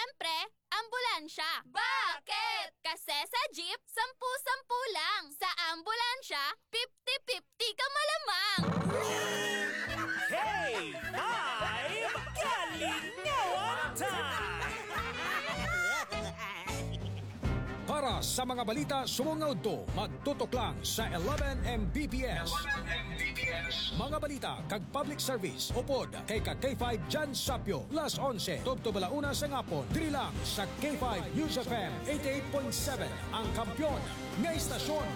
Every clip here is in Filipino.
Siyempre, ambulansya. Bakit? Kasi sa jeep, 10-10 lang. Sa ambulansya, 50-50 ka malamang. Hey! Five! Kalingawan time! Para sa mga balita sumungod to, magtutok lang sa 11 Mbps. Mga balita kag public service upod kay K5 Jan Sapio las 11 tubto balauna sa ngapon diri lang sa K5 News FM 88.7 ang kampiyon nga istasyon.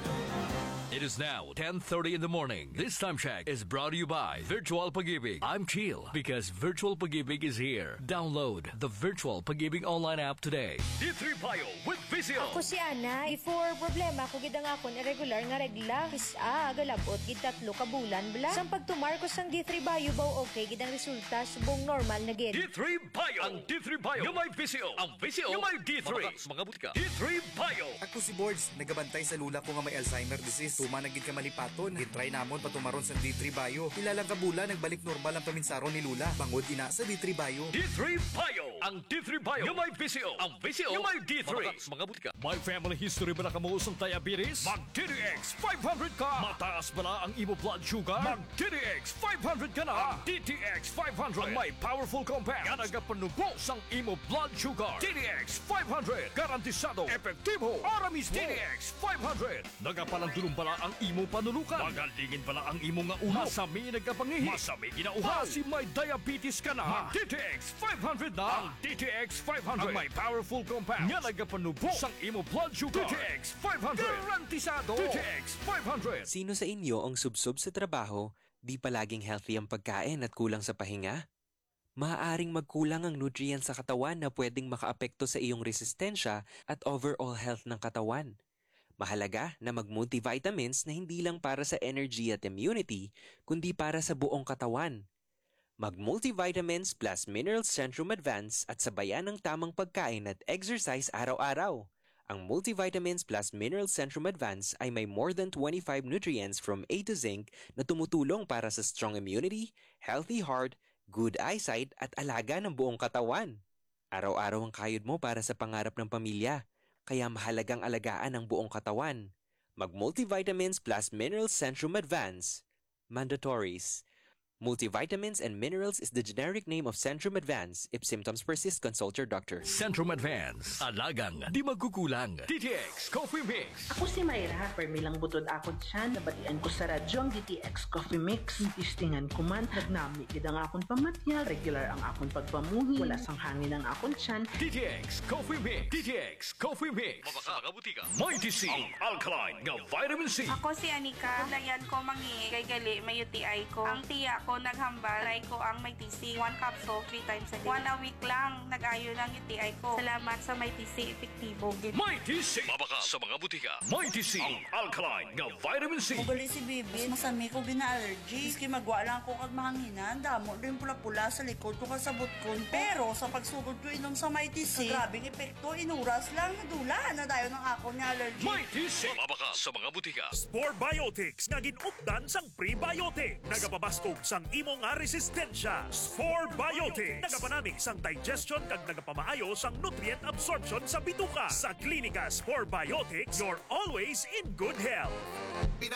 It is now 10:30 in the morning. This time check is brought to you by Virtual Pag-ibig. I'm chill because Virtual Pag-ibig is here. Download the Virtual Pag-ibig online app today. D3 Bio with Visio. Ako si Ana. Before problema ko gid ang akon irregular nga regla. Galabot gid 3 ka bulan bla. Sang pagtumar ko sang D3 Bio baw okay gid ang resulta subong normal na gid. D3 Bio. Ang D3 Bio yung may Visio. Ang Visio yung may D3. Mga butika. D3 Bio. Ako si Boards, nagabantay sa lula ko nga may Alzheimer disease. Tumanagid ka malipaton. Gitry namon patumaron sa D3 Bio. Ilang kabula nagbalik normal ang paminsaron ni Lula. Bangod ina sa D3 Bio. D3 Bio. Ang D3 Bio yung may Visio. Ang Visio yung may D3. Mga butika. May family history ba na kamuusong diabetes? Mag-DTX 500 ka! Mataas ba na ang imo blood sugar? Mag-DTX 500 ka na! Ang DTX 500 ang may powerful compounds nga nagapanubo sang imo blood sugar. DTX 500 garantisado, epektibo, aramis DTX 500 nagapalandulong bala ang imo panulukan. Magalingin bala ang imo nga ulo. Masami nagapangihi. Masami ginauhaw. Kasi may diabetes ka na. DTX 500 na. Ang DTX 500 ang may powerful compounds nga nagapanubo sang imo blood sugar. DTX 500 garantisado. DTX 500. Sino sa inyo ang subsob sa trabaho, di palaging healthy ang pagkain at kulang sa pahinga? Maaaring magkulang ang nutrients sa katawan na pwedeng makaapekto sa iyong resistensya at overall health ng katawan. Mahalaga na mag-multivitamins na hindi lang para sa energy at immunity, kundi para sa buong katawan. Mag-multivitamins plus Minerals Centrum Advance at sabayan ng tamang pagkain at exercise araw-araw. Ang Multivitamins plus Minerals Centrum Advance ay may more than 25 nutrients from A to zinc na tumutulong para sa strong immunity, healthy heart, good eyesight at alaga ng buong katawan. Araw-araw ang kayod mo para sa pangarap ng pamilya, kaya mahalagang alagaan ang buong katawan. Mag-Multivitamins plus Minerals Centrum Advance. Mandatories. Multivitamins and Minerals is the generic name of Centrum Advance. If symptoms persist, consult your doctor. Centrum Advance. Alagang di magkukulang. DTX Coffee Mix. Ako si Mayra. Permilang butod ako siya. Nabatian ko sa radyo ang DTX Coffee Mix. Tistingan ko man. Nagnami gid ang akong pamatya. Regular ang akong pagpamuhi. Wala sang hangin ang akong tiyan. DTX Coffee Mix. DTX Coffee Mix. Mabaka butika. Mighty C. Ang alkaline nga vitamin C. Ako si Anika. Dayan ko mangi kay gali may UTI ko. Ang tiya ko naghambal. Try ko ang may TC. 1 capsule 3 times a day. 1 a week lang. Nag-ayo lang UTI ko. Salamat sa may TC. Epektibo. Mighty C. Mabaka sa mga butika. Mighty C. Ang alkaline nga vitamin C. Mugali si Bibi. Masami ko gina-allergy. Maski magwa lang ko kag mahanginan. Damo rin pula-pula sa likod ko kasabot ko. Pero sa pagsugod ko inom sa may TC, grabing epekto. Inuras lang. Nadula na dayo ng ako ni allergy. Mighty C. Mabaka sa mga butika. Spore Biotics nga ginupdan sang prebiotic. Nagapabaskog sang imo nga resistensya. Spore Biotics. Nagapanani sang digestion kag nagapamaayo sang nutrient absorption sa bituka. Sa klinika Spore Biotics, you're always in good health.